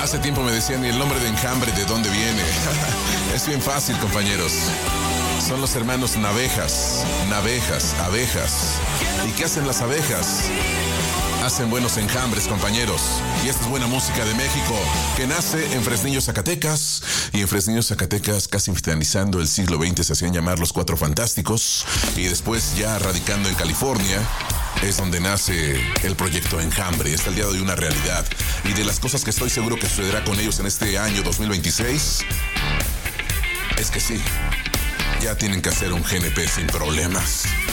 Hace tiempo me decían, ¿y el nombre de Enjambre de dónde viene? Es bien fácil, compañeros. Son los hermanos Navejas, abejas. ¿Y qué hacen las abejas? Hacen buenos enjambres, compañeros. Y esta es buena música de México, que nace en Fresnillo, Zacatecas. Y en Fresnillo, Zacatecas, casi finalizando el siglo XX, se hacían llamar los Cuatro Fantásticos. Y después, ya radicando en California, es donde nace el proyecto Enjambre. Es el día de hoy una realidad. Y de las cosas que estoy seguro que sucederá con ellos en este año 2026, es que sí, ya tienen que hacer un GNP sin problemas.